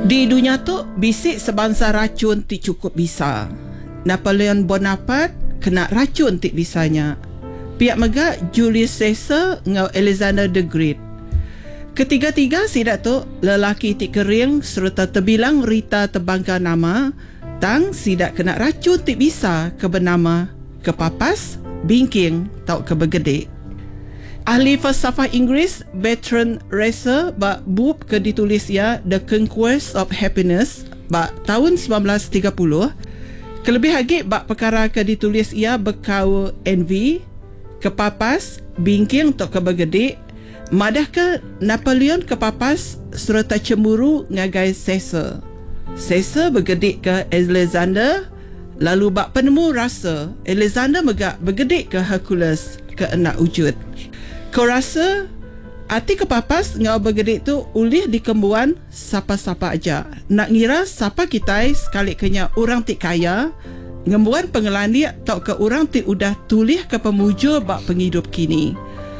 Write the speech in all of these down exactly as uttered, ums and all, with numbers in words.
Di dunia tu, bisik sebangsa racun ti cukup bisa. Napoleon Bonaparte kena racun ti bisanya. Pihak megak Julius Caesar ngau Alexander the Great. Ketiga-tiga sidak tu lelaki ti kering serta terbilang Rita terbangga nama tang sidak kena racun ti bisa kebenama kepapas, bingking tau kebegede. Ahli falsafah Inggeris Bertrand Russell bak bub ke ditulis ia The Conquest of Happiness bak tahun sembilan belas tiga puluh. Kelebih lagi bak perkara ke ditulis ia berkau envy, kepapas, bingking tok kebegede, madah ke Napoleon kepapas serta cemburu ngagai Caesar. Caesar bergedik ke Alexander, lalu bak penemu rasa Alexander megak bergedik ke Hercules ke enak wujud. Kau rasa arti kepapas ngau bergedik tu ulih di kembuan siapa-siapa aja. Nak ngira siapa kita sekali kenya orang ti kaya, ngembuan pengelandi tau ke orang ti udah tulih ke pemujul bak penghidup kini.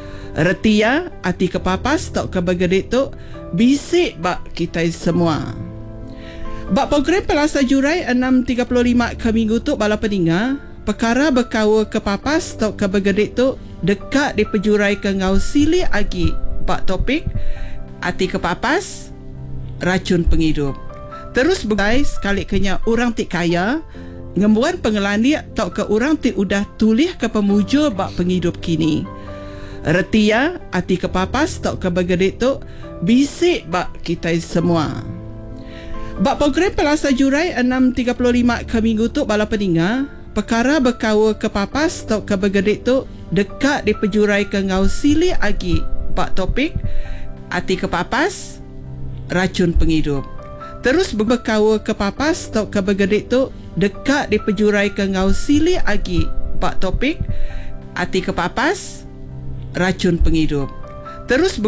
Retia arti kepapas tau ke bergedik tu bisik bak kita semua. Bak program Pelasa Jurai enam tiga puluh lima ke minggu tu bala pendengar, perkara berkawa kepapas tau ke bergedik tu dekat di pejurai ke ngau sili agi bak topik arti kepapas racun penghidup. Terus begai sekali kenya orang ti kaya, ngembuan pengelandi tau ke orang ti udah tulih ke pemujul bak penghidup kini. Retia arti kepapas tau ke bergedik tu bisik bak kita semua. Bak program Pelasa Jurai enam tiga puluh lima ke minggu tu bala pendengar, perkara berkawa kepapas tau ke bergedik tu dekat di pejurai ke ngau sili agi bak topik arti kepapas racun penghidup. Terus berkawa kepapas tau ke bergedik tu dekat di pejurai ke ngau sili agi bak topik arti kepapas racun penghidup. Terus